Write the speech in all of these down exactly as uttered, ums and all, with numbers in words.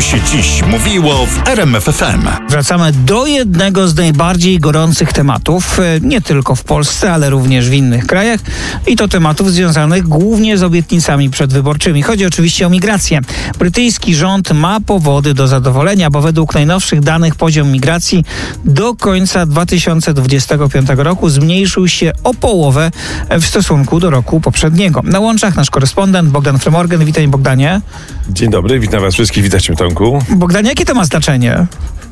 się dziś mówiło w R M F F M. Wracamy do jednego z najbardziej gorących tematów, nie tylko w Polsce, ale również w innych krajach, i to tematów związanych głównie z obietnicami przedwyborczymi. Chodzi oczywiście o migrację. Brytyjski rząd ma powody do zadowolenia, bo według najnowszych danych poziom migracji do końca dwa tysiące dwudziestego piątego roku zmniejszył się o połowę w stosunku do roku poprzedniego. Na łączach nasz korespondent Bogdan Frymorgan. Witaj, Bogdanie. Dzień dobry, witam was wszystkich, witaj cię, Tomku. Bogdanie, jakie to ma znaczenie?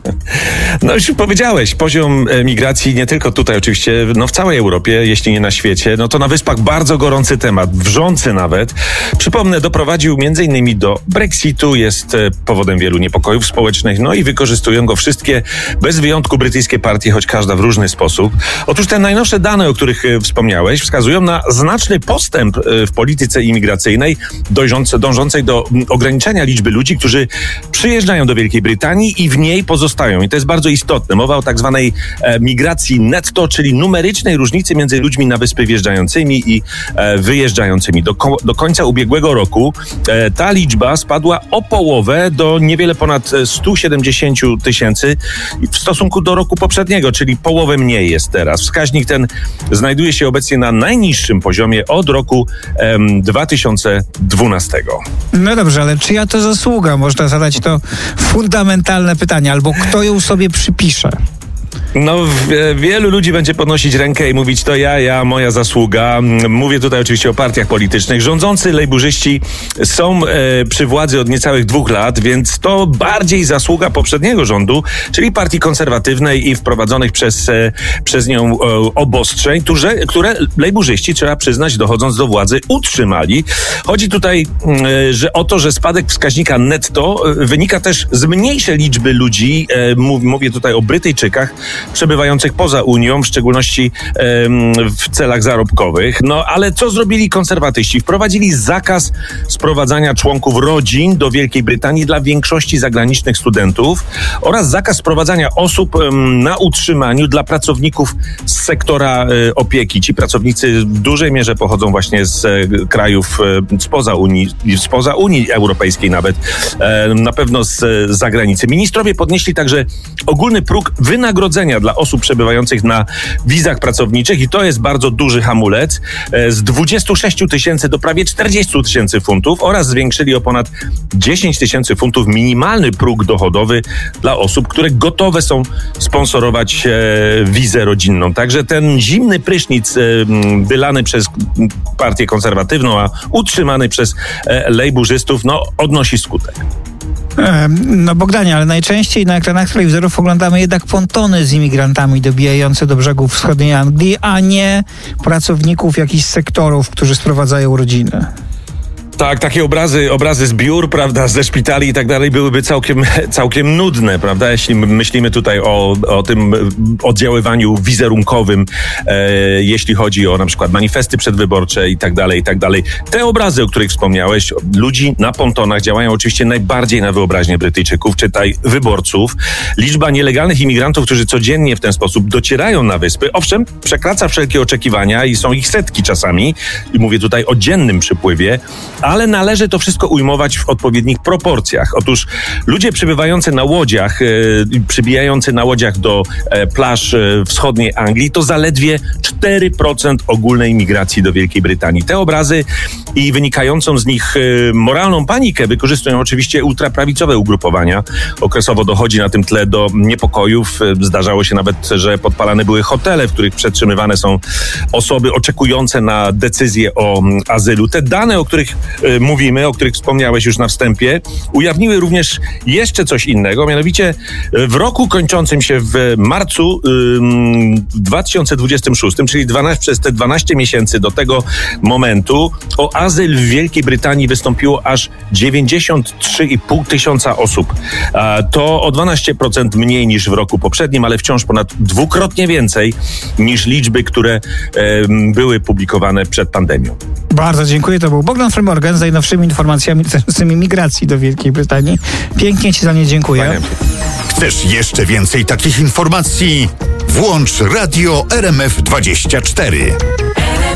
No już powiedziałeś, poziom migracji nie tylko tutaj oczywiście, no w całej Europie, jeśli nie na świecie, no to na Wyspach bardzo gorący temat, wrzący nawet. Przypomnę, doprowadził między innymi do Brexitu, jest powodem wielu niepokojów społecznych, no i wykorzystują go wszystkie, bez wyjątku brytyjskie partie, choć każda w różny sposób. Otóż te najnowsze dane, o których wspomniałeś, wskazują na znaczny postęp w polityce imigracyjnej, dążącej, dążącej do ograniczenia liczby ludzi, którzy przyjeżdżają do Wielkiej Brytanii i w niej pozostają. I to jest bardzo istotne. Mowa o tak zwanej e, migracji netto, czyli numerycznej różnicy między ludźmi na wyspy wjeżdżającymi i e, wyjeżdżającymi. Do, ko- do końca ubiegłego roku e, ta liczba spadła o połowę do niewiele ponad sto siedemdziesiąt tysięcy w stosunku do roku poprzedniego, czyli połowę mniej jest teraz. Wskaźnik ten znajduje się obecnie na najniższym poziomie od roku e, dwa tysiące dwunastego. No dobrze, ale czyja to zasługa? Można zadać to fundamentalne pytanie, albo kto ją sobie przypisze? No, w, wielu ludzi będzie podnosić rękę i mówić, to ja, ja, moja zasługa. Mówię tutaj oczywiście o partiach politycznych. Rządzący lejburzyści są e, przy władzy od niecałych dwóch lat, więc to bardziej zasługa poprzedniego rządu, czyli partii konserwatywnej i wprowadzonych przez, e, przez nią e, obostrzeń, które, które lejburzyści, trzeba przyznać, dochodząc do władzy, utrzymali. Chodzi tutaj e, że o to, że spadek wskaźnika netto e, wynika też z mniejszej liczby ludzi, e, mów, mówię tutaj o Brytyjczykach, przebywających poza Unią, w szczególności em, w celach zarobkowych. No ale co zrobili konserwatyści? Wprowadzili zakaz sprowadzania członków rodzin do Wielkiej Brytanii dla większości zagranicznych studentów oraz zakaz sprowadzania osób em, na utrzymaniu dla pracowników z sektora e, opieki. Ci pracownicy w dużej mierze pochodzą właśnie z e, krajów e, spoza Unii, spoza Unii Europejskiej nawet, e, na pewno z, z zagranicy. Ministrowie podnieśli także ogólny próg wynagrodzenia dla osób przebywających na wizach pracowniczych i to jest bardzo duży hamulec, z dwudziestu sześciu tysięcy do prawie czterdziestu tysięcy funtów oraz zwiększyli o ponad dziesięć tysięcy funtów minimalny próg dochodowy dla osób, które gotowe są sponsorować e, wizę rodzinną. Także ten zimny prysznic e, wylany przez partię konserwatywną, a utrzymany przez e, lejburzystów, no odnosi skutek. No Bogdanie, ale najczęściej na ekranach telewizorów oglądamy jednak pontony z imigrantami dobijające do brzegów wschodniej Anglii, a nie pracowników jakichś sektorów, którzy sprowadzają rodziny. Tak, takie obrazy, obrazy z biur, prawda, ze szpitali i tak dalej byłyby całkiem, całkiem nudne, prawda, jeśli myślimy tutaj o, o tym oddziaływaniu wizerunkowym, e, jeśli chodzi o na przykład manifesty przedwyborcze i tak dalej, i tak dalej. Te obrazy, o których wspomniałeś, ludzi na pontonach działają oczywiście najbardziej na wyobraźnię Brytyjczyków, czytaj wyborców. Liczba nielegalnych imigrantów, którzy codziennie w ten sposób docierają na wyspy, owszem, przekracza wszelkie oczekiwania i są ich setki czasami, i mówię tutaj o dziennym przypływie, ale należy to wszystko ujmować w odpowiednich proporcjach. Otóż ludzie przybywający na łodziach, e, przybijający na łodziach do e, plaż e, wschodniej Anglii, to zaledwie cztery procent ogólnej migracji do Wielkiej Brytanii. Te obrazy i wynikającą z nich e, moralną panikę wykorzystują oczywiście ultraprawicowe ugrupowania. Okresowo dochodzi na tym tle do niepokojów. E, zdarzało się nawet, że podpalane były hotele, w których przetrzymywane są osoby oczekujące na decyzję o m, azylu. Te dane, o których mówimy, o których wspomniałeś już na wstępie, ujawniły również jeszcze coś innego, mianowicie w roku kończącym się w marcu ym, dwa tysiące dwudziestym szóstym, czyli dwanaście, przez te dwanaście miesięcy do tego momentu, o azyl w Wielkiej Brytanii wystąpiło aż dziewięćdziesiąt trzy i pół tysiąca osób. A to o dwanaście procent mniej niż w roku poprzednim, ale wciąż ponad dwukrotnie więcej niż liczby, które ym, były publikowane przed pandemią. Bardzo dziękuję. To był Bogdan Frymorgan z najnowszymi informacjami dotyczącymi migracji do Wielkiej Brytanii. Pięknie ci za nie dziękuję. Chcesz jeszcze więcej takich informacji? Włącz Radio R M F dwadzieścia cztery.